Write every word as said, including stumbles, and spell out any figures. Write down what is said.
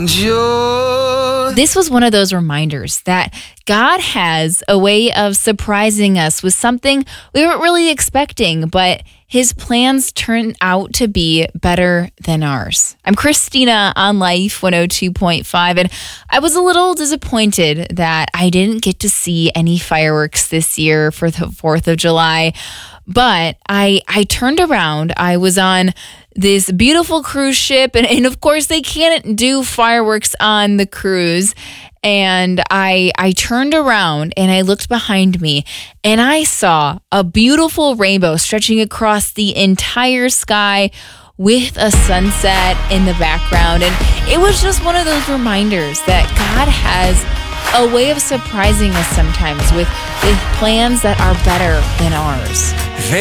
This was one of those reminders that God has a way of surprising us with something we weren't really expecting, but his plans turn out to be better than ours. I'm Christina on Life one oh two point five, and I was a little disappointed that I didn't get to see any fireworks this year for the fourth of July. But I I turned around. I was on this beautiful cruise ship, and, and of course they can't do fireworks on the cruise. And I I turned around and I looked behind me, and I saw a beautiful rainbow stretching across the entire sky with a sunset in the background. And it was just one of those reminders that God has a way of surprising us sometimes with, with plans that are better than ours.